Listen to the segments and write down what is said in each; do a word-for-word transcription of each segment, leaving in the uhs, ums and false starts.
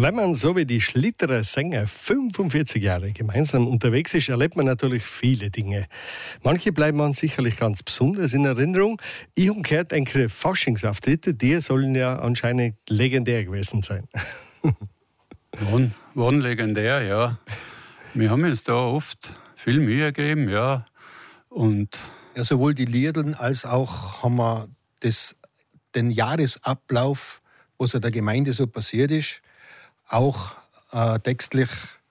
Wenn man so wie die Schlitterer Sänger fünfundvierzig Jahre gemeinsam unterwegs ist, erlebt man natürlich viele Dinge. Manche bleiben man sicherlich ganz besonders in Erinnerung. Ich habe gehört, einige Faschingsauftritte, die sollen ja anscheinend legendär gewesen sein. Waren, waren legendär, ja. Wir haben uns da oft viel Mühe gegeben, ja. Und ja, sowohl die Lieder als auch haben wir das, den Jahresablauf, was in der Gemeinde so passiert ist, auch äh, textlich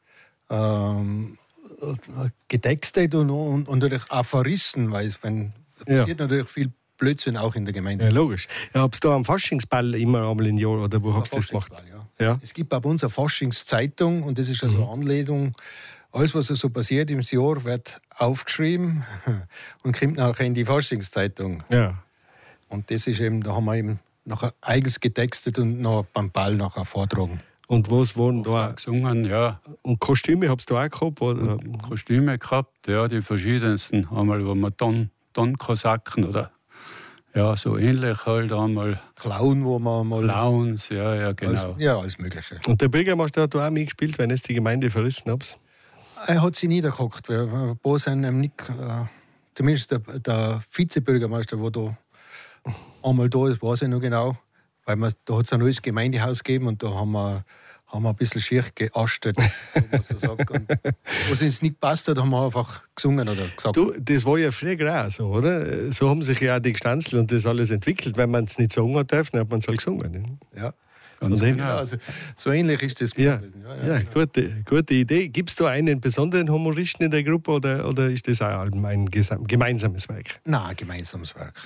ähm, getextet und, und, und natürlich auch verrissen, weil es wenn, ja. passiert natürlich viel Blödsinn auch in der Gemeinde. Ja, logisch. Ja, habt ihr da am Faschingsball immer einmal im Jahr oder wo habt ihr das gemacht? Ja. Ja. Es gibt bei uns eine Faschingszeitung und das ist also mhm. eine Anlehnung. Alles, was so passiert im Jahr, wird aufgeschrieben und kommt nachher in die Faschingszeitung. Ja. Und das ist eben, da haben wir eben nachher eigens getextet und noch beim Ball nachher vortragen. Und was waren da? Gesungen, ja. Und Kostüme habt ihr da auch gehabt? Oder? Kostüme gehabt, ja, die verschiedensten. Einmal, wo wir Don, Don-Kosaken oder ja, so ähnlich halt. Einmal Clown, wo man mal. Clowns, ja, ja, genau. Alles, ja, alles Mögliche. Und der Bürgermeister hat da auch mitgespielt, wenn es die Gemeinde verrissen hat? Er hat sich niedergehockt. Ein paar sind ihm nicht, äh, zumindest der, der Vizebürgermeister, der da einmal da ist, weiß ich noch genau. Weil wir, da hat es ein neues Gemeindehaus gegeben und da haben wir, haben wir ein bisschen schier geastet. So sagt. Und was uns nicht passt hat, haben wir einfach gesungen oder gesagt. Du, das war ja früher auch so, oder? So haben sich ja auch die Gestanzel und das alles entwickelt. Wenn man es nicht sagen hat dürfen, hat man es halt gesungen. Ja. Ganz genau. Also, so ähnlich ist das. Ja, ja, ja, ja, gute, gute Idee. Gibt es da einen besonderen Humoristen in der Gruppe oder, oder ist das auch ein gemeinsames Werk? Nein, ein gemeinsames Werk.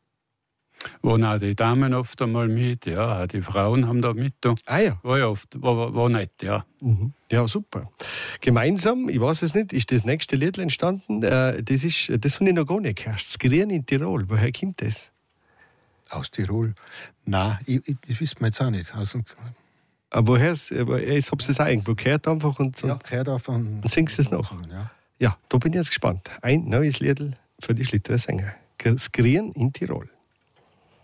Waren auch die Damen oft einmal mit, ja, auch die Frauen haben da mit. Da. Ah ja. War ja oft, war, war, war nett, ja. Mhm. Ja, super. Gemeinsam, ich weiß es nicht, ist das nächste Lied entstanden, äh, das ist, das habe ich noch gar nicht gehört. Das Grien in Tirol, woher kommt das? Aus Tirol? Nein, ich, ich, das wissen wir jetzt auch nicht. Aus dem Aber woher, ich habe es auch irgendwo gehört einfach und, und, ja, gehört einfach und, und singst es noch. Ja. Ja, da bin ich jetzt gespannt. Ein neues Lied für die Schlitterer Sänger. Das Grien in Tirol.